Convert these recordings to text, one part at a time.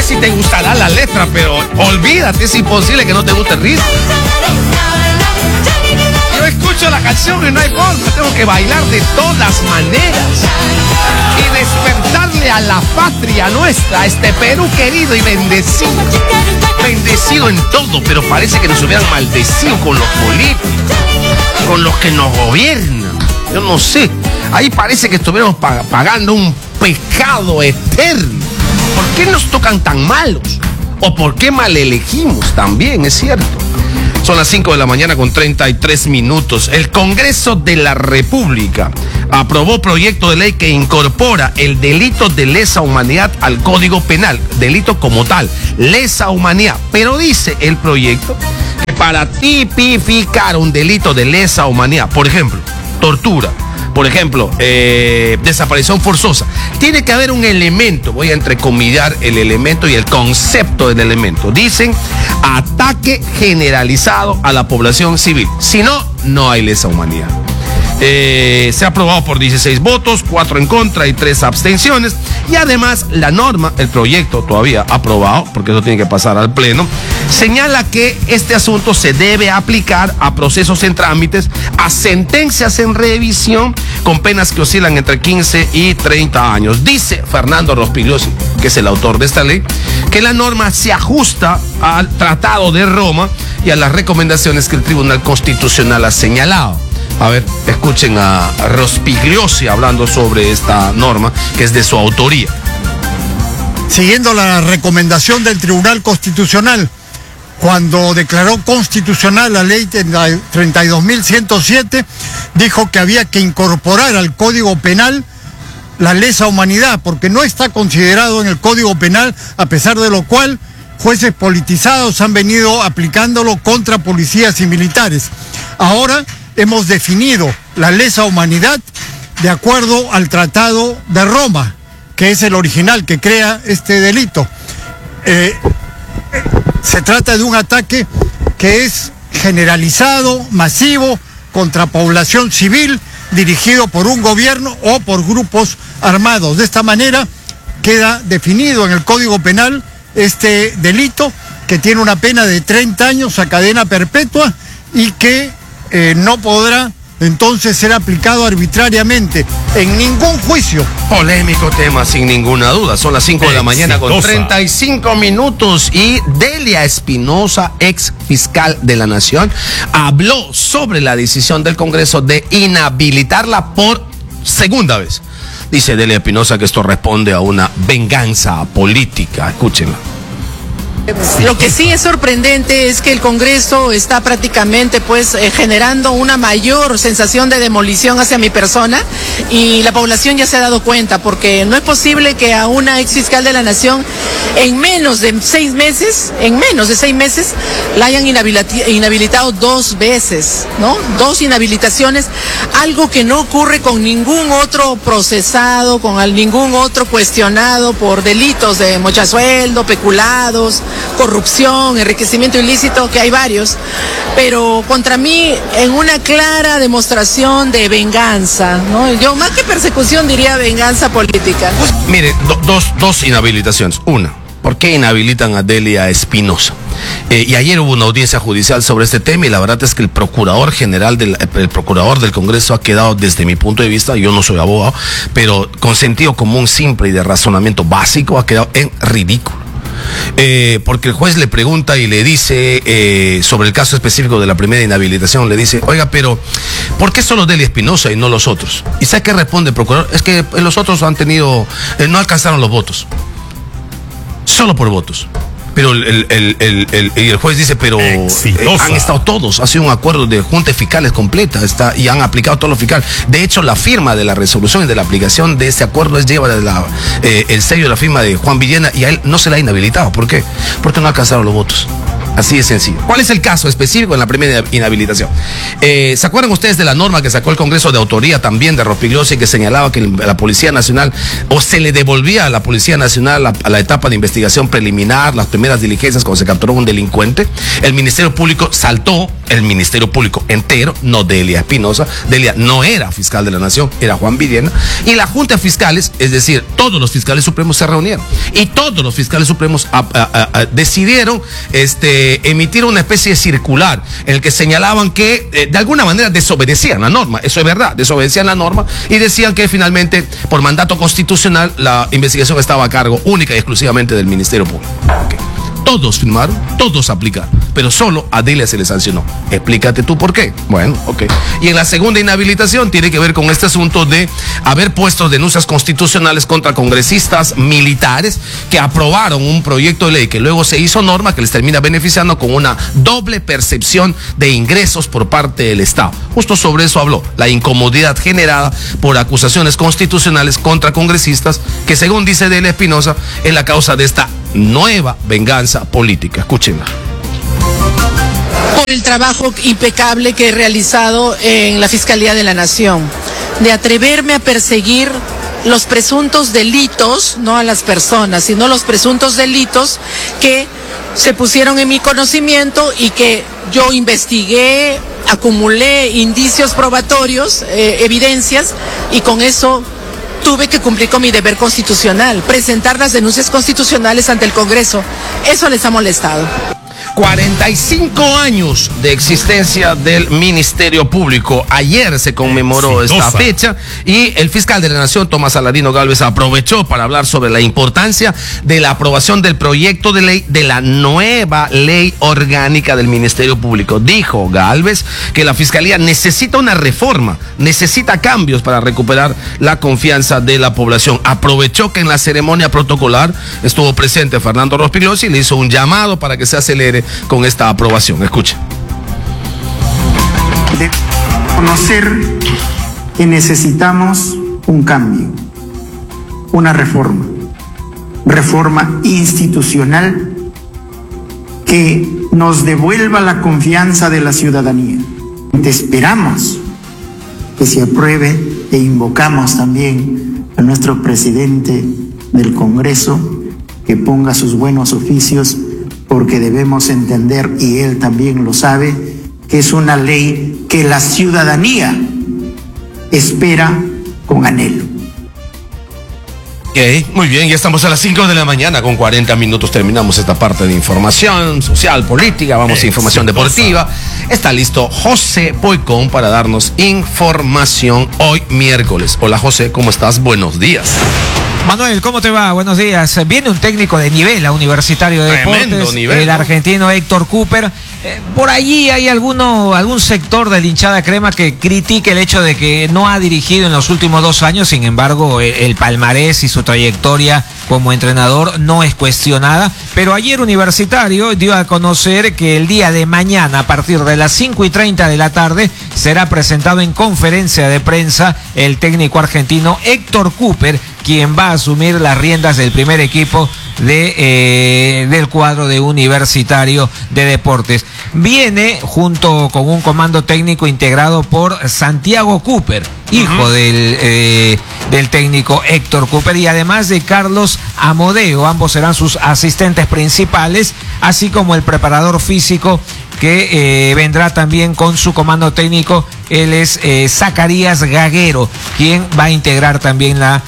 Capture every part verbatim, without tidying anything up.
si te gustará la letra, pero olvídate, es imposible que no te guste el ritmo. Yo escucho la canción y no hay forma, tengo que bailar de todas maneras y despertarle a la patria nuestra, a este Perú querido y bendecido. Bendecido en todo, pero parece que nos hubieran maldecido con los políticos, con los que nos gobiernan. Yo no sé, ahí parece que estuviéramos pag- pagando un pecado eterno. ¿Por qué nos tocan tan malos? ¿O por qué mal elegimos? También es cierto. Son las cinco de la mañana con treinta y tres minutos. El Congreso de la República aprobó proyecto de ley que incorpora el delito de lesa humanidad al Código Penal. Delito como tal, lesa humanidad. Pero dice el proyecto que para tipificar un delito de lesa humanidad, por ejemplo, tortura, por ejemplo, eh, desaparición forzosa, tiene que haber un elemento, voy a entrecomillar el elemento y el concepto del elemento. Dicen ataque generalizado a la población civil. Si no, no hay lesa humanidad. Eh, se ha aprobado por dieciséis votos, cuatro en contra y tres abstenciones. Y además la norma, el proyecto todavía aprobado, porque eso tiene que pasar al pleno, señala que este asunto se debe aplicar a procesos en trámites, a sentencias en revisión, con penas que oscilan entre quince y treinta años. Dice Fernando Rospigliosi, que es el autor de esta ley, que la norma se ajusta al Tratado de Roma y a las recomendaciones que el Tribunal Constitucional ha señalado. A ver, escuchen a Rospigliosi hablando sobre esta norma, que es de su autoría. Siguiendo la recomendación del Tribunal Constitucional, cuando declaró constitucional la ley treinta y dos mil ciento siete, dijo que había que incorporar al Código Penal la lesa humanidad, porque no está considerado en el Código Penal, a pesar de lo cual jueces politizados han venido aplicándolo contra policías y militares. Ahora hemos definido la lesa humanidad de acuerdo al Tratado de Roma, que es el original que crea este delito. Eh, se trata de un ataque que es generalizado, masivo, contra población civil, dirigido por un gobierno o por grupos armados. De esta manera queda definido en el Código Penal este delito, que tiene una pena de treinta años a cadena perpetua y que eh, no podrá entonces ser aplicado arbitrariamente en ningún juicio. Polémico tema, sin ninguna duda. Son las cinco de la mañana con treinta y cinco minutos y Delia Espinosa, ex fiscal de la Nación, habló sobre la decisión del Congreso de inhabilitarla por segunda vez. Dice Delia Espinosa que esto responde a una venganza política. Escúchenla. Lo que sí es sorprendente es que el Congreso está prácticamente pues eh, generando una mayor sensación de demolición hacia mi persona, y la población ya se ha dado cuenta, porque no es posible que a una ex fiscal de la Nación en menos de seis meses, en menos de seis meses, la hayan inhabilita- inhabilitado dos veces, ¿no? Dos inhabilitaciones, algo que no ocurre con ningún otro procesado, con al- ningún otro cuestionado por delitos de mochasueldo, peculados, corrupción, enriquecimiento ilícito, que hay varios, pero contra mí en una clara demostración de venganza, ¿no? Yo más que persecución diría venganza política. Mire, do, dos, dos inhabilitaciones. Una, ¿por qué inhabilitan a Delia Espinosa? Eh, y ayer hubo una audiencia judicial sobre este tema, y la verdad es que el procurador general del, el procurador del Congreso ha quedado, desde mi punto de vista, yo no soy abogado, pero con sentido común simple y de razonamiento básico, ha quedado en ridículo. Eh, porque el juez le pregunta y le dice eh, sobre el caso específico de la primera inhabilitación, le dice, oiga, pero ¿por qué solo Delia Espinosa y no los otros? ¿Y sabe qué responde el procurador? Es que los otros han tenido, eh, no alcanzaron los votos, solo por votos. Pero el, el, el, el, el, el juez dice, pero eh, han estado todos, ha sido un acuerdo de junta de fiscales completa, está, y han aplicado todos los fiscales. De hecho, la firma de la resolución y de la aplicación de ese acuerdo es lleva la, eh, el sello de la firma de Juan Villena, y a él no se le ha inhabilitado. ¿Por qué? Porque no alcanzaron los votos. Así de sencillo. ¿Cuál es el caso específico en la primera inhabilitación? Eh, ¿Se acuerdan ustedes de la norma que sacó el Congreso de autoría también de Rospigliosi, que señalaba que la Policía Nacional, o se le devolvía a la Policía Nacional a, a la etapa de investigación preliminar, las primeras diligencias cuando se capturó un delincuente? El Ministerio Público saltó el Ministerio Público entero, no Delia Espinosa. Delia no era fiscal de la Nación, era Juan Villena. Y la Junta de Fiscales, es decir, todos los fiscales supremos se reunieron. Y todos los fiscales supremos a, a, a, a, decidieron este, emitir una especie de circular en el que señalaban que eh, de alguna manera desobedecían la norma. Eso es verdad, desobedecían la norma y decían que finalmente, por mandato constitucional, la investigación estaba a cargo única y exclusivamente del Ministerio Público. Okay. Todos firmaron, todos aplicaron, pero solo a Delia se le sancionó. Explícate tú por qué. Bueno, ok. Y en la segunda inhabilitación tiene que ver con este asunto de haber puesto denuncias constitucionales contra congresistas militares que aprobaron un proyecto de ley que luego se hizo norma que les termina beneficiando con una doble percepción de ingresos por parte del Estado. Justo sobre eso habló, la incomodidad generada por acusaciones constitucionales contra congresistas que, según dice Delia Espinosa, es la causa de esta nueva venganza política. Escúchenla. Por el trabajo impecable que he realizado en la Fiscalía de la Nación, de atreverme a perseguir los presuntos delitos, no a las personas, sino los presuntos delitos que se pusieron en mi conocimiento y que yo investigué, acumulé indicios probatorios, eh, evidencias, y con eso tuve que cumplir con mi deber constitucional, presentar las denuncias constitucionales ante el Congreso. Eso les ha molestado. cuarenta y cinco años de existencia del Ministerio Público. Ayer se conmemoró Exitosa. esta fecha y el fiscal de la Nación, Tomás Aladino Gálvez, aprovechó para hablar sobre la importancia de la aprobación del proyecto de ley de la nueva ley orgánica del Ministerio Público. Dijo Gálvez que la Fiscalía necesita una reforma, necesita cambios para recuperar la confianza de la población. Aprovechó que en la ceremonia protocolar estuvo presente Fernando Rospigliosi y le hizo un llamado para que se acelere con esta aprobación. Escucha. De conocer que necesitamos un cambio, una reforma, reforma institucional que nos devuelva la confianza de la ciudadanía. Te esperamos que se apruebe e invocamos también a nuestro presidente del Congreso que ponga sus buenos oficios, porque debemos entender, y él también lo sabe, que es una ley que la ciudadanía espera con anhelo. Okay, muy bien, ya estamos a las cinco de la mañana con cuarenta minutos, terminamos esta parte de información social, política, vamos a información deportiva. Está listo José Boicón para darnos información hoy miércoles. Hola José, ¿cómo estás? Buenos días. Manuel, ¿cómo te va? Buenos días. Viene un técnico de nivel a Universitario de Tremendo Deportes, nivel, el ¿no? argentino Héctor Cooper. Eh, por allí hay alguno, algún sector de la hinchada crema que critique el hecho de que no ha dirigido en los últimos dos años, sin embargo, el, el palmarés y su trayectoria como entrenador no es cuestionada. Pero ayer Universitario dio a conocer que el día de mañana, a partir de las cinco y treinta de la tarde, será presentado en conferencia de prensa el técnico argentino Héctor Cooper, quien va a asumir las riendas del primer equipo de, eh, del cuadro de Universitario de Deportes. Viene junto con un comando técnico integrado por Santiago Cooper, hijo uh-huh. del, eh, del técnico Héctor Cooper, y además de Carlos Amodeo. Ambos serán sus asistentes principales, así como el preparador físico que eh, vendrá también con su comando técnico. Él es eh, Zacarías Gaguero, quien va a integrar también la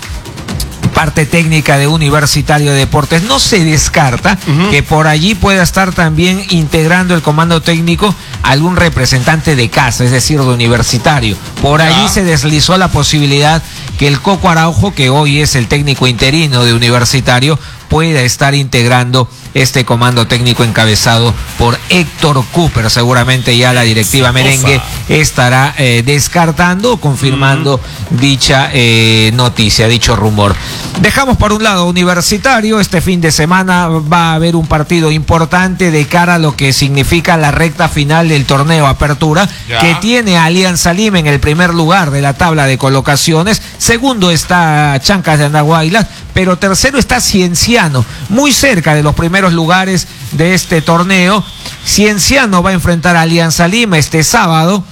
parte técnica de Universitario de Deportes. No se descarta uh-huh. que por allí pueda estar también integrando el comando técnico algún representante de casa, es decir, de Universitario. Por allí ah. se deslizó la posibilidad que el Coco Araujo, que hoy es el técnico interino de Universitario, pueda estar integrando este comando técnico encabezado por Héctor Cooper. Seguramente ya la directiva merengue estará eh, descartando o confirmando mm. dicha eh, noticia, dicho rumor. Dejamos por un lado Universitario. Este fin de semana va a haber un partido importante de cara a lo que significa la recta final del torneo Apertura, ya. que tiene a Alianza Lima en el primer lugar de la tabla de colocaciones. Segundo está Chancas de Andahuaylas, pero tercero está Cienciano, muy cerca de los primeros lugares de este torneo. Cienciano va a enfrentar a Alianza Lima este sábado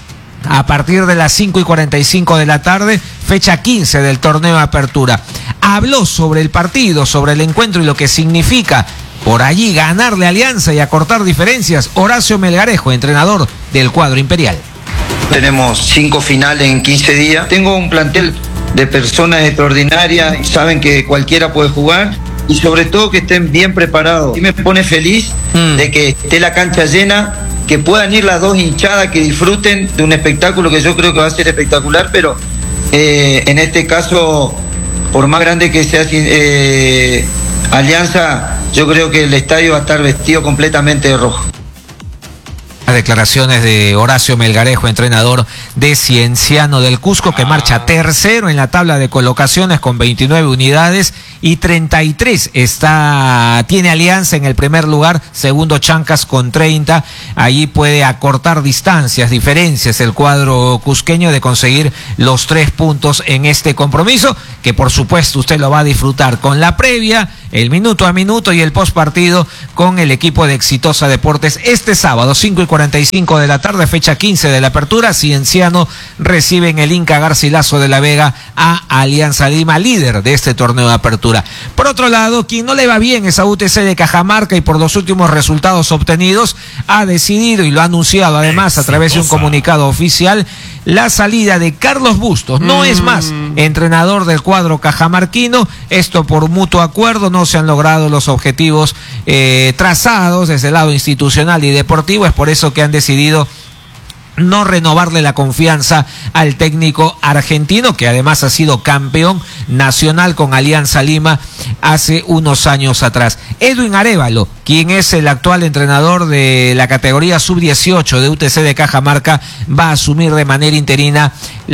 a partir de las cinco y cuarenta y cinco de la tarde, fecha quince del torneo Apertura. Habló sobre el partido, sobre el encuentro y lo que significa por allí ganarle a Alianza y acortar diferencias. Horacio Melgarejo, entrenador del cuadro imperial. Tenemos cinco finales en quince días. Tengo un plantel de personas extraordinarias y saben que cualquiera puede jugar y sobre todo que estén bien preparados. Y me pone feliz mm. de que esté la cancha llena, que puedan ir las dos hinchadas, que disfruten de un espectáculo que yo creo que va a ser espectacular, pero eh, en este caso, por más grande que sea eh, Alianza, yo creo que el estadio va a estar vestido completamente de rojo. Las declaraciones de Horacio Melgarejo, entrenador de Cienciano del Cusco, que marcha tercero en la tabla de colocaciones con veintinueve unidades y treinta y tres está, tiene Alianza en el primer lugar, segundo Chancas con treinta. Allí puede acortar distancias, diferencias el cuadro cusqueño de conseguir los tres puntos en este compromiso, que por supuesto usted lo va a disfrutar con la previa, el minuto a minuto y el post partido con el equipo de Exitosa Deportes este sábado, cinco y cuarenta y cinco de la tarde, fecha quince de la apertura. Cienciano recibe en el Inca Garcilaso de la Vega a Alianza Lima, líder de este torneo de apertura. Por otro lado, quien no le va bien es a U T C de Cajamarca y por los últimos resultados obtenidos ha decidido y lo ha anunciado además a través de un comunicado oficial la salida de Carlos Bustos. No mm. es más entrenador del cuadro cajamarquino, esto por mutuo acuerdo. No se han logrado los objetivos eh, trazados desde el lado institucional y deportivo, es por eso que han decidido no renovarle la confianza al técnico argentino, que además ha sido campeón nacional con Alianza Lima hace unos años atrás. Edwin Arévalo, quien es el actual entrenador de la categoría sub dieciocho de U T C de Cajamarca, va a asumir de manera interina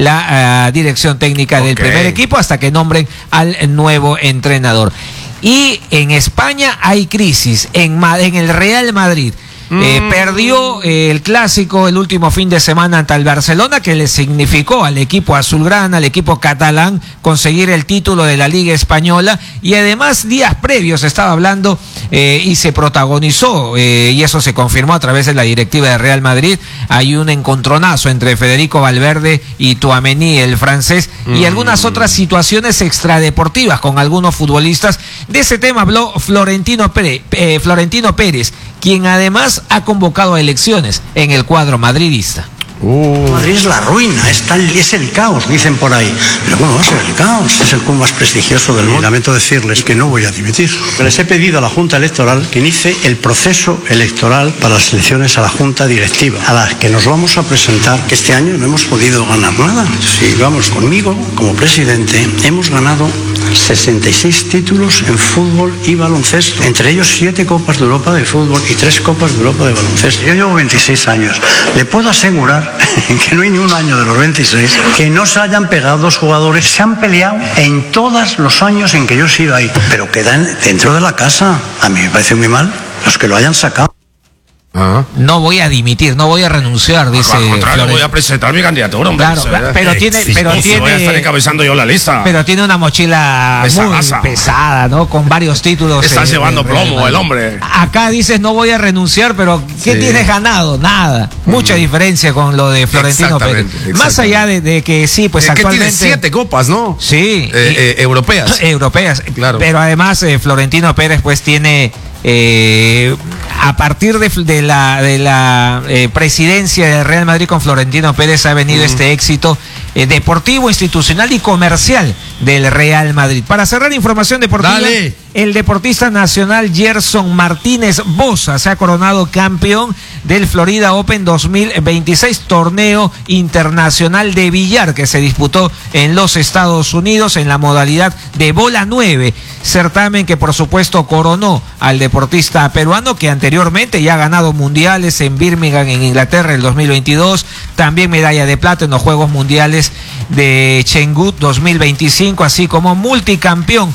la uh, dirección técnica okay. del primer equipo hasta que nombren al nuevo entrenador. Y en España hay crisis, en, en el Real Madrid. Eh, perdió eh, el clásico el último fin de semana ante el Barcelona, que le significó al equipo azulgrana, al equipo catalán, conseguir el título de la Liga Española, y además días previos estaba hablando eh, y se protagonizó, eh, y eso se confirmó a través de la directiva de Real Madrid, hay un encontronazo entre Federico Valverde y Tchouaméni, el francés, mm. y algunas otras situaciones extradeportivas con algunos futbolistas. De ese tema habló Florentino Pérez, eh, Florentino Pérez, quien además ha convocado a elecciones en el cuadro madridista. Uh. Madrid es la ruina, es, tal, es el caos, dicen por ahí. Pero ¿cómo va a ser el caos? Es el club más prestigioso del mundo. Lamento decirles que no voy a dimitir. Les he pedido a la Junta Electoral que inicie el proceso electoral para las elecciones a la Junta Directiva, a las que nos vamos a presentar, que este año no hemos podido ganar nada. Si vamos conmigo, como presidente, hemos ganado sesenta y seis títulos en fútbol y baloncesto, entre ellos siete Copas de Europa de fútbol y tres Copas de Europa de baloncesto. Yo llevo veintiséis años. Le puedo asegurar que no hay ni un año de los veintiséis que no se hayan pegado dos jugadores. Se han peleado en todos los años en que yo he sido ahí, pero quedan dentro de la casa. A mí me parece muy mal los que lo hayan sacado. Uh-huh. No voy a dimitir, no voy a renunciar, dice. Al contrario, voy a presentar mi candidatura, hombre. Claro, pero tiene, pero sí, tiene, voy a estar encabezando yo la lista. Pero tiene una mochila Esa muy asa. pesada, ¿no? Con varios títulos. Está eh, llevando eh, plomo eh, el hombre. Acá dices no voy a renunciar, pero ¿qué Sí. tienes ganado? Nada. Mucha mm. diferencia con lo de Florentino Pérez. Más allá de, de que sí, pues es actualmente que tiene siete copas, ¿no? Sí, eh, eh, europeas. Europeas, claro. Pero además eh, Florentino Pérez pues tiene eh, a partir de, de la de la eh, presidencia del Real Madrid con Florentino Pérez ha venido mm. este éxito eh, deportivo, institucional y comercial del Real Madrid. Para cerrar información deportiva, Dale. el deportista nacional Gerson Martínez Boza se ha coronado campeón del Florida Open dos mil veintiséis, torneo internacional de billar que se disputó en los Estados Unidos en la modalidad de bola nueve, certamen que por supuesto coronó al deportista peruano, que anteriormente ya ha ganado mundiales en Birmingham, en Inglaterra, el dos mil veintidós, también medalla de plata en los Juegos Mundiales de Chengdu dos mil veinticinco, así como multicampeón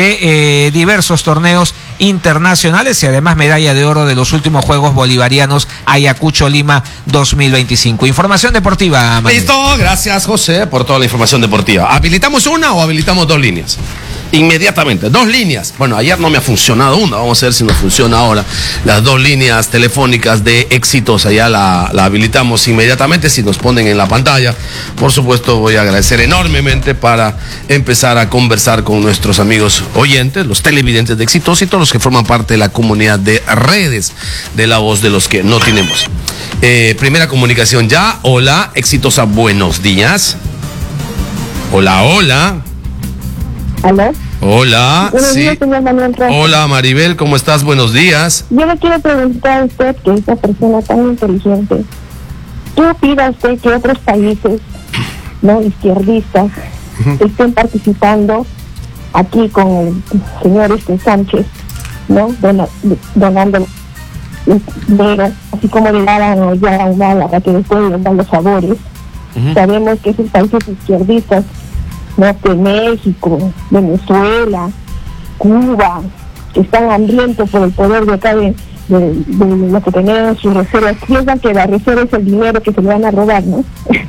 de eh, diversos torneos internacionales y además medalla de oro de los últimos Juegos Bolivarianos Ayacucho Lima dos mil veinticinco. Información deportiva, Manuel. Listo, gracias José por toda la información deportiva. ¿Habilitamos una o habilitamos dos líneas? Inmediatamente, dos líneas. Bueno, ayer no me ha funcionado una, vamos a ver si nos funciona ahora. Las dos líneas telefónicas de Exitosa, ya la, la habilitamos inmediatamente, si nos ponen en la pantalla. Por supuesto, voy a agradecer enormemente para empezar a conversar con nuestros amigos oyentes, los televidentes de Exitosa y todos los que forman parte de la comunidad de redes de La Voz de los que no tenemos. Eh, primera comunicación ya. Hola, Exitosa, buenos días. Hola, hola. ¿Aló? Hola, Buenos sí. días, señor Manuel Rosas. Hola, Maribel, ¿cómo estás? Buenos días. Yo le quiero preguntar a usted, que es una persona tan inteligente, ¿qué opina usted que otros países, no izquierdistas, uh-huh. estén participando aquí con el señor este Sánchez, ¿no? Dona, donando dinero, así como le daban ya a Humala para que después le dan los favores? Uh-huh. Sabemos que esos países izquierdistas, ¿no? Que México, Venezuela, Cuba, que están hambrientos por el poder de acá de, de, de lo que tenían en sus reservas, piensan que la reserva es el dinero que se le van a robar, ¿no?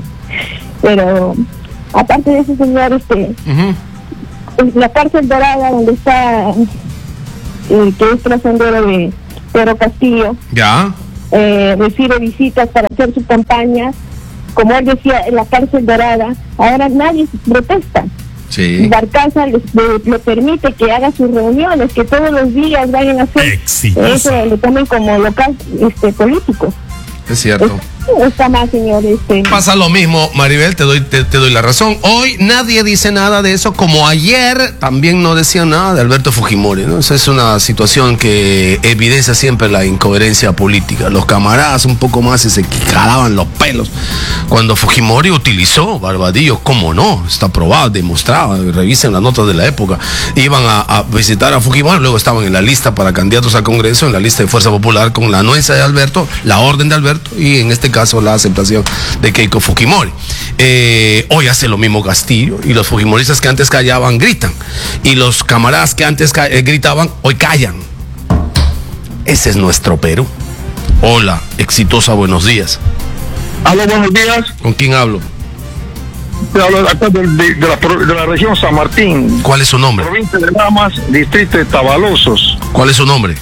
Pero aparte de eso, señor, este uh-huh. la cárcel dorada donde está eh, que es trascendero de Pedro Castillo, ya eh, recibe visitas para hacer su campaña. Como él decía, en la cárcel dorada, ahora nadie protesta. Sí. Barcaza le, le, le permite que haga sus reuniones, que todos los días vayan a hacer Exitosa. Eso, le tomen como local este político. Es cierto. Es, está mal, señor. Este... Pasa lo mismo, Maribel, te doy, te, te doy la razón. Hoy nadie dice nada de eso, como ayer también no decían nada de Alberto Fujimori, ¿no? Esa es una situación que evidencia siempre la incoherencia política. Los camaradas un poco más y se jalaban los pelos cuando Fujimori utilizó Barbadillo, ¿cómo no? Está probado, demostrado, revisen las notas de la época. Iban a, a visitar a Fujimori, luego estaban en la lista para candidatos al Congreso, en la lista de Fuerza Popular, con la anuencia de Alberto, la orden de Alberto, y en este caso la aceptación de Keiko Fujimori. Eh, hoy hace lo mismo Castillo, y los fujimoristas que antes callaban gritan, y los camaradas que antes ca- eh, gritaban hoy callan. Ese es nuestro Perú. Hola, Exitosa, buenos días. Aló, buenos días. ¿Con quién hablo? Te hablo acá de, de, de, la, de la región San Martín. ¿Cuál es su nombre? Provincia de Lamas, distrito de Tabalosos. ¿Cuál es su nombre?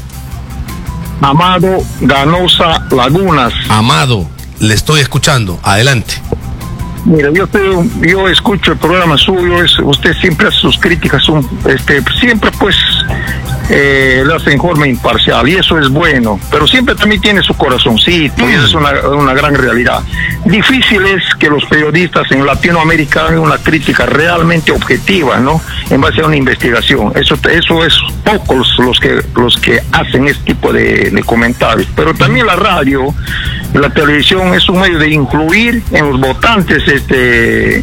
Amado Ganosa Lagunas. Amado, le estoy escuchando. Adelante. Mira, yo te, yo escucho el programa suyo, es, usted siempre hace sus críticas, un, este, siempre pues eh, lo hace en forma imparcial y eso es bueno, pero siempre también tiene su corazoncito mm. y eso es una, una gran realidad. Difícil es que los periodistas en Latinoamérica hagan una crítica realmente objetiva, ¿no? En base a una investigación. Eso, eso es pocos los que los que hacen este tipo de, de comentarios. Pero también la radio, la televisión es un medio de influir en los votantes, este.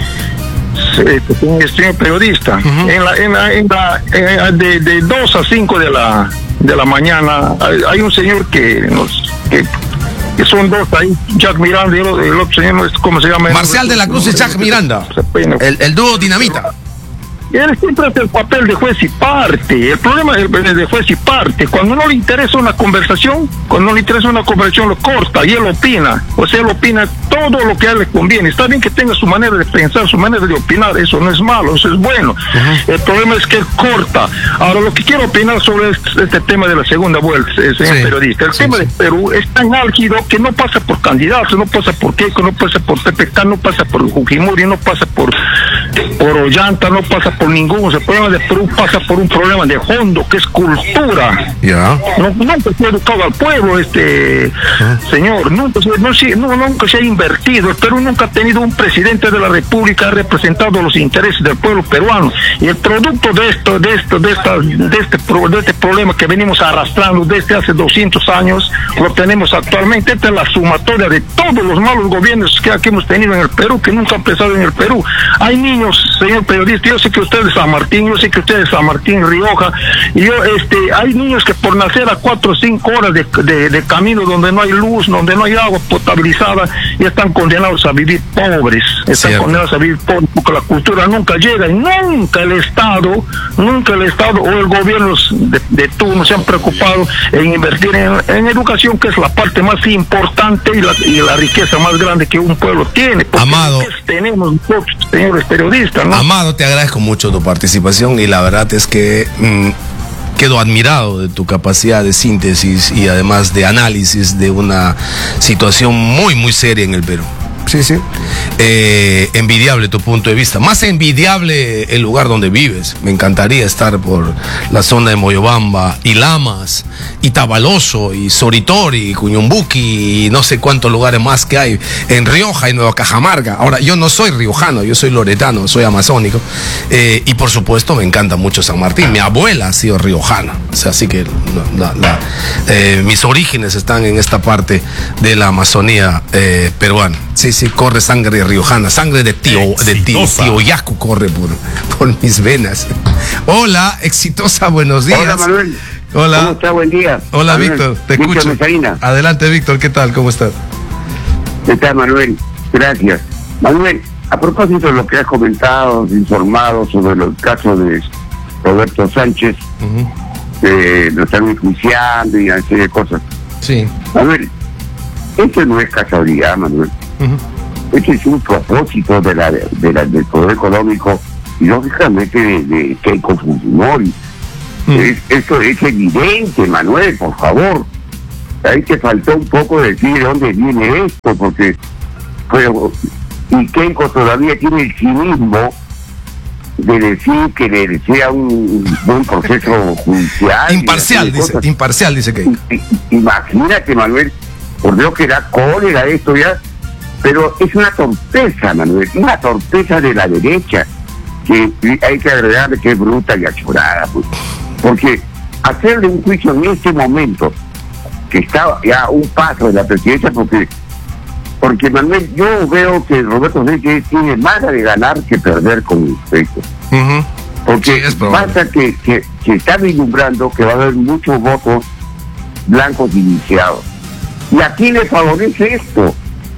Este, señor periodista, uh-huh. en la, en la, en la, en, de, de dos a cinco de la de la mañana hay, hay un señor que nos que, que son dos ahí, Jack Miranda y el, el otro señor, ¿cómo se llama? Marcial de la Cruz y Jack Miranda, el, el dúo Dinamita. Él siempre hace el papel de juez y parte. El problema es de juez y parte. Cuando no le interesa una conversación, cuando no le interesa una conversación, lo corta y él opina. O sea, él opina todo lo que a él le conviene. Está bien que tenga su manera de pensar, su manera de opinar. Eso no es malo, eso es bueno. Uh-huh. El problema es que él corta. Ahora, lo que quiero opinar sobre este, este tema de la segunda vuelta, señor sí, periodista. El sí, tema sí. de Perú es tan álgido que no pasa por candidatos, no pasa por Keiko, no pasa por P P K, no pasa por Fujimori, no pasa por, por Ollanta, no pasa por ninguno. El problema de Perú pasa por un problema de fondo que es cultura. Yeah. No, nunca se ha educado al pueblo, este uh-huh. señor, nunca se, no, no, nunca se ha invertido. El Perú nunca ha tenido un presidente de la República, ha representado los intereses del pueblo peruano, y el producto de esto, de esto, de esta, de este, de este problema que venimos arrastrando desde hace doscientos años, lo tenemos actualmente. Esta es la sumatoria de todos los malos gobiernos que aquí hemos tenido en el Perú, que nunca han empezado en el Perú. Hay niños, señor periodista, yo sé que usted es San Martín, yo sé que usted es San Martín, Rioja, y yo, este, hay niños que por nacer a cuatro o cinco horas de, de, de camino donde no hay luz, donde no hay agua potabilizada, y están condenados a vivir pobres, están Cierto. condenados a vivir pobres porque la cultura nunca llega, y nunca el Estado, nunca el Estado o el gobierno de, de turno se han preocupado en invertir en, en educación, que es la parte más importante y la, y la riqueza más grande que un pueblo tiene. Amado, tenemos nosotros, señores periodistas, izquierdista, ¿no? Amado, te agradezco mucho tu participación y la verdad es que mmm, quedo admirado de tu capacidad de síntesis y además de análisis de una situación muy, muy seria en el Perú. Sí, sí. Eh, envidiable tu punto de vista. Más envidiable el lugar donde vives. Me encantaría estar por la zona de Moyobamba, y Lamas, y Tabaloso, y Soritori, y Cuñumbuqui, y no sé cuántos lugares más que hay en Rioja y Nueva Cajamarca. Ahora, yo no soy riojano, yo soy loretano, soy amazónico. Eh, y por supuesto, me encanta mucho San Martín. Mi abuela ha sido riojana. O sea, así que la, la, eh, mis orígenes están en esta parte de la Amazonía eh, peruana. Sí, sí, corre sangre riojana, sangre de tío, de tío, tío Yacu corre por, por mis venas. Hola, exitosa, buenos días. Hola, Manuel. Hola. ¿Cómo está? Buen día. Hola, Manuel. Víctor, te Víctor escucho. Mesalina. Adelante, Víctor, ¿qué tal? ¿Cómo estás? ¿Qué tal, Manuel? Gracias. Manuel, a propósito de lo que has comentado, informado sobre los casos de Roberto Sánchez, uh-huh. que lo están enjuiciando y una serie de cosas. Sí. Manuel, esto no es casualidad, Manuel. Uh-huh. Este es un propósito de la, de la, del poder económico y lógicamente de, de Keiko Fujimori. Uh-huh. Es, esto es evidente, Manuel, por favor. Ahí te faltó un poco decir de dónde viene esto, porque pero, y Keiko todavía tiene el cinismo de decir que le desea un buen proceso judicial. Imparcial, dice, cosas. imparcial, dice Keiko. Imagínate, Manuel, por Dios que da cólera esto ya. Pero es una torpeza, Manuel, una torpeza de la derecha, que hay que agregarle que es bruta y achorada, pues. Porque hacerle un juicio en este momento, que está ya un paso de la presidencia, porque, porque Manuel, yo veo que Roberto Sánchez tiene más de ganar que perder con esto. Uh-huh. Porque sí, pasa que, que, que está vislumbrando que va a haber muchos votos blancos iniciados. ¿Y a quién le favorece esto?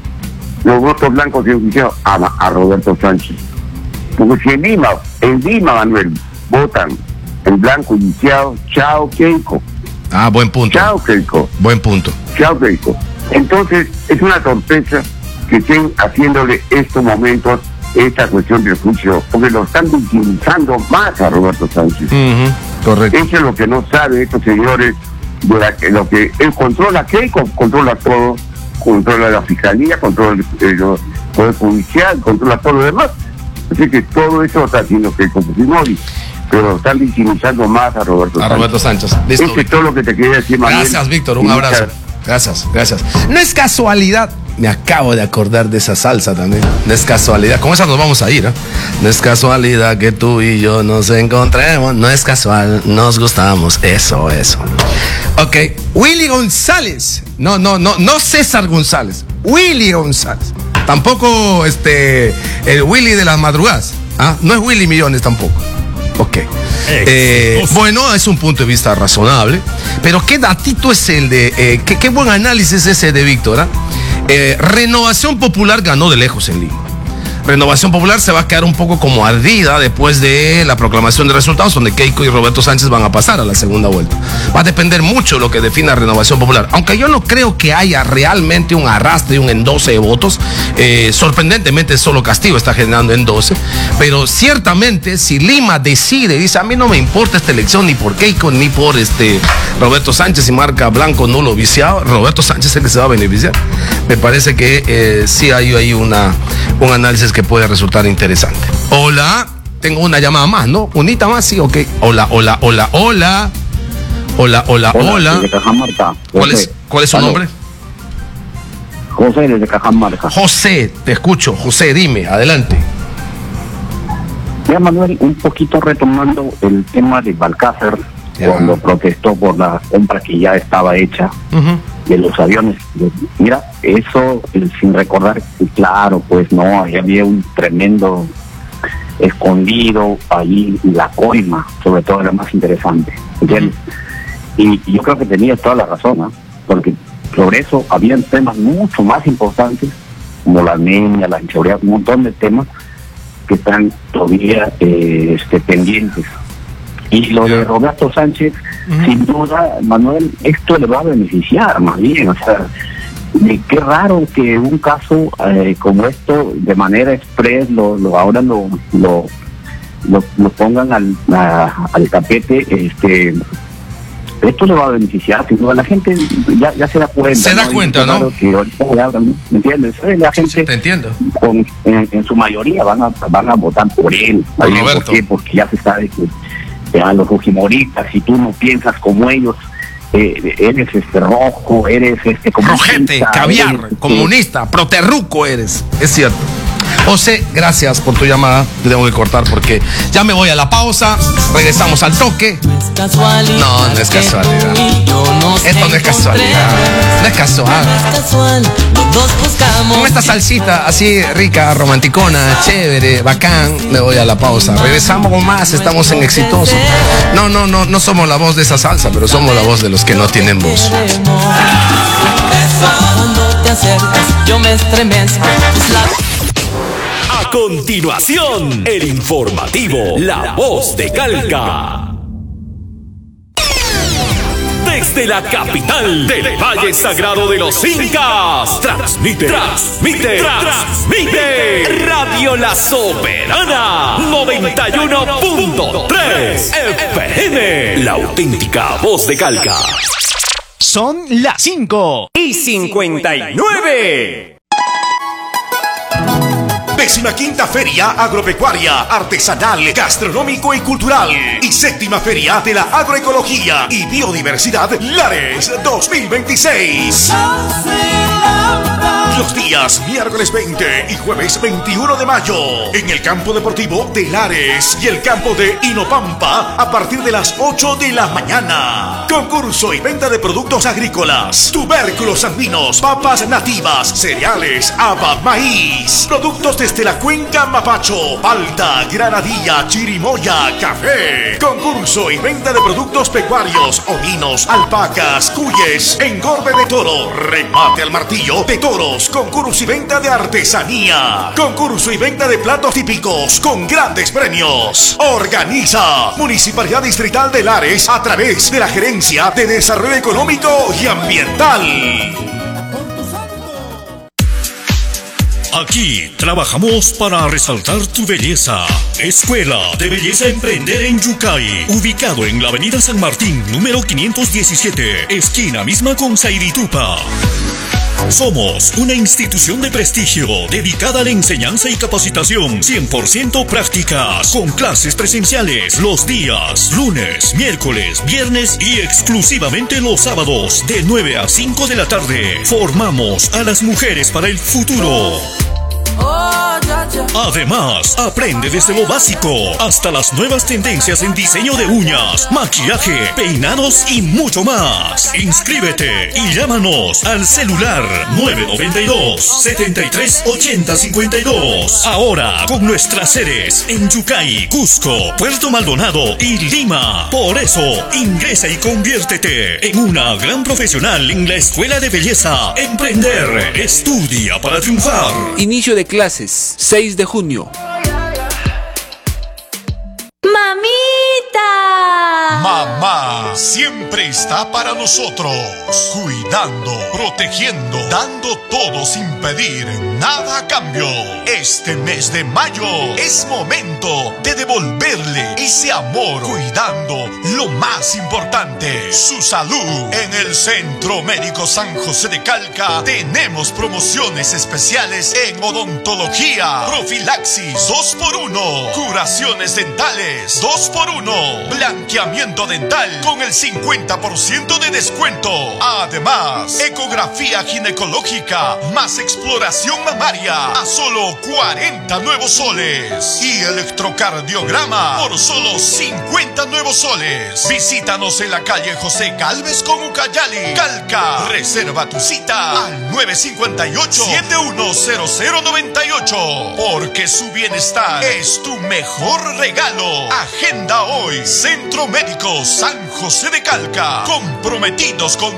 Los votos blancos iniciados a, a Roberto Sánchez. Porque si en Lima, en Lima, Manuel, votan en blanco iniciado, chao Keiko. Ah, buen punto. Chao Keiko. Buen punto. Chao Keiko. Entonces, es una torpeza que estén haciéndole estos momentos esta cuestión del juicio, porque lo están victimizando más a Roberto Sánchez. Uh-huh. Correcto. Eso es lo que no saben estos señores, de la, lo que él controla, Keiko controla todo, controla la fiscalía, controla el, el poder judicial, controla todo lo demás. Así que todo eso está haciendo Keiko Fujimori, pero están victimizando más a Roberto a Sánchez. Roberto Sánchez. Listo, eso es todo lo que te quería decir, Manuel. Gracias, Víctor, un abrazo. Gracias, gracias. No es casualidad, me acabo de acordar de esa salsa también. No es casualidad, con esa nos vamos a ir, ¿eh? No es casualidad que tú y yo nos encontremos, no es casual, nos gustamos, eso, eso. Ok, Willy González, no, no, no, no César González, Willy González. Tampoco este, el Willy de las madrugadas, ¿ah? No es Willy Millones tampoco. Ok. Eh, bueno, es un punto de vista razonable, pero qué datito es el de, eh, qué, qué buen análisis ese de Víctor, ¿eh? Eh, Renovación Popular ganó de lejos en Lima. Renovación Popular se va a quedar un poco como ardida después de la proclamación de resultados, donde Keiko y Roberto Sánchez van a pasar a la segunda vuelta. Va a depender mucho lo que defina Renovación Popular, aunque yo no creo que haya realmente un arrastre, un endose de votos. Eh, sorprendentemente solo Castillo está generando endose, pero ciertamente si Lima decide, dice, a mí no me importa esta elección ni por Keiko ni por este Roberto Sánchez y marca blanco nulo viciado, Roberto Sánchez es el que se va a beneficiar. Me parece que eh, sí hay ahí una, un análisis que puede resultar interesante. Hola, tengo una llamada más, ¿no? Unita más, sí, ok. Hola, hola, hola, hola. Hola, hola, hola. hola. Desde Cajamarca. ¿Cuál es, cuál es su Aló. nombre? José, desde Cajamarca. José, te escucho. José, dime, adelante. Ya, Manuel, un poquito retomando el tema de Balcácer, ya. Cuando protestó por la compra que ya estaba hecha uh-huh. de los aviones. Mira, eso eh, sin recordar, claro, pues no, ahí había un tremendo escondido ahí, la coima, sobre todo, era más interesante, ¿entiendes? Uh-huh. Y, y yo creo que tenía toda la razón, ¿eh? Porque sobre eso habían temas mucho más importantes, como la anemia, la inseguridad, un montón de temas que están todavía eh, este, pendientes. Y lo de Roberto Sánchez, uh-huh. sin duda, Manuel, esto le va a beneficiar más bien, o sea, de qué raro que un caso eh, como esto de manera express lo, lo ahora lo lo, lo, lo pongan al, a, al tapete. Este esto le va a beneficiar, sin duda. La gente ya, ya se da cuenta. Se da ¿no? cuenta, ¿no? Claro que ahorita le hablan, ¿me entiendes? La gente, sí, te entiendo. Con, en, en su mayoría van a van a votar por él. Por ¿Por Roberto. qué? Porque ya se sabe que a los fujimoristas, si tú no piensas como ellos, eh, eres este rojo, eres este comunista, Rojete, caviar, eres, este, comunista, proterruco eres. Es cierto. José, gracias por tu llamada. Te tengo que cortar porque ya me voy a la pausa. Regresamos al toque. No, no es casualidad. Esto no es casualidad. No es casual. Con esta salsita así rica, romanticona, chévere, bacán, me voy a la pausa. Regresamos con más. Estamos en Exitoso. No, no, no, no somos la voz de esa salsa, pero somos la voz de los que no tienen voz. Cuando te acercas, yo me estremezco. A continuación, el informativo La Voz de Calca. Desde la capital del Valle Sagrado de los Incas, transmite, transmite, transmite Radio La Soberana noventa y uno punto tres F M, la auténtica voz de Calca. Son las cinco y cincuenta y nueve. Décima quinta Feria Agropecuaria, Artesanal, Gastronómico y Cultural y séptima Feria de la Agroecología y Biodiversidad Lares dos mil veintiséis. Los días miércoles veinte y jueves veintiuno de mayo en el campo deportivo de Lares y el campo de Inopampa a partir de las ocho de la mañana. Concurso y venta de productos agrícolas, tubérculos andinos, papas nativas, cereales, haba, maíz, productos desde la cuenca Mapacho, palta, granadilla, chirimoya, café. Concurso y venta de productos pecuarios, ovinos, alpacas, cuyes, engorde de toro, remate al martillo de toros. Concurso y venta de artesanía. Concurso y venta de platos típicos con grandes premios. Organiza Municipalidad Distrital de Lares a través de la Gerencia de Desarrollo Económico y Ambiental. Aquí trabajamos para resaltar tu belleza. Escuela de Belleza Emprender en Yucay, ubicado en la avenida San Martín, número quinientos diecisiete, esquina misma con Sairitupa. Somos una institución de prestigio dedicada a la enseñanza y capacitación cien por ciento prácticas, con clases presenciales los días lunes, miércoles, viernes y exclusivamente los sábados de nueve a cinco de la tarde. Formamos a las mujeres para el futuro. Además, aprende desde lo básico hasta las nuevas tendencias en diseño de uñas, maquillaje, peinados y mucho más. Inscríbete y llámanos al celular nueve noventa y dos, setenta y tres, ochenta, cincuenta y dos. Ahora con nuestras sedes en Yucay, Cusco, Puerto Maldonado y Lima. Por eso, ingresa y conviértete en una gran profesional en la Escuela de Belleza Emprender. Estudia para triunfar. Inicio de clases, seis de junio. ¡Mamita! Mamá siempre está para nosotros, cuidando, protegiendo, dando todo sin pedir nada a cambio. Este mes de mayo es momento de devolverle ese amor, cuidando lo más importante, su salud. En el Centro Médico San José de Calca tenemos promociones especiales en odontología, profilaxis dos por uno, curaciones dentales dos por uno, blanqueamiento dental con el cincuenta por ciento de descuento. Además, ecografía ginecológica más exploración mamaria a solo cuarenta nuevos soles y electrocardiograma por solo cincuenta nuevos soles. Visítanos en la calle José Gálvez con Ucayali, Calca. Reserva tu cita al nueve cinco ocho, siete uno cero cero nueve ocho, porque su bienestar es tu mejor regalo. Agenda hoy Centro Médico San José de Calca, comprometidos con